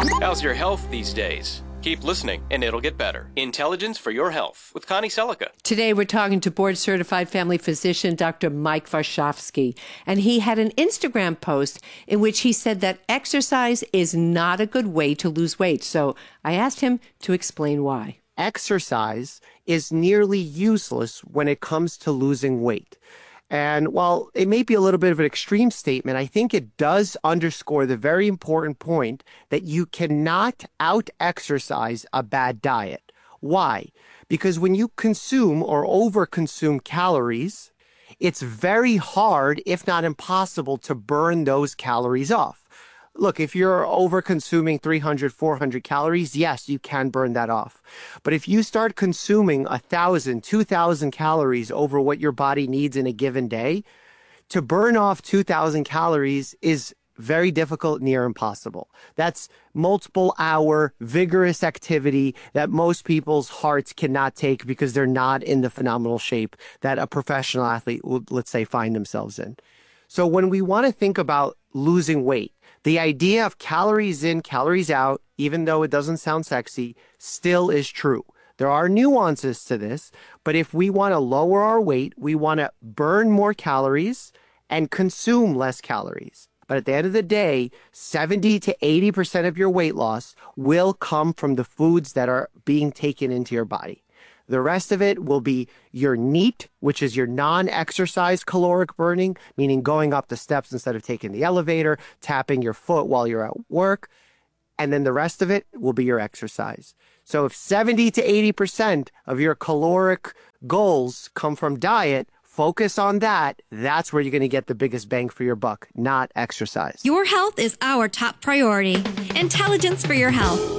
How's your health these days? Keep listening, and it'll get better. Intelligence for Your Health with Connie Selica. Today, we're talking to board-certified family physician Dr. Mike Varshavsky, and he had an Instagram post in which he said that exercise is not a good way to lose weight. So I asked him to explain why. Exercise is nearly useless when it comes to losing weight. And while it may be a little bit of an extreme statement, I think it does underscore the very important point that you cannot out-exercise a bad diet. Why? Because when you consume or over-consume calories, it's very hard, if not impossible, to burn those calories off. Look, if you're over-consuming 300, 400 calories, yes, you can burn that off. But if you start consuming 1,000, 2,000 calories over what your body needs in a given day, to burn off 2,000 calories is very difficult, near impossible. That's multiple hour vigorous activity that most people's hearts cannot take because they're not in the phenomenal shape that a professional athlete would, let's say, find themselves in. So when we want to think about losing weight, the idea of calories in, calories out, even though it doesn't sound sexy, still is true. There are nuances to this, but if we want to lower our weight, we want to burn more calories and consume less calories. But at the end of the day, 70 to 80% of your weight loss will come from the foods that are being taken into your body. The rest of it will be your NEAT, which is your non-exercise caloric burning, meaning going up the steps instead of taking the elevator, tapping your foot while you're at work. And then the rest of it will be your exercise. So if 70 to 80% of your caloric goals come from diet, focus on that. That's where you're going to get the biggest bang for your buck, not exercise. Your health is our top priority. Intelligence for Your Health.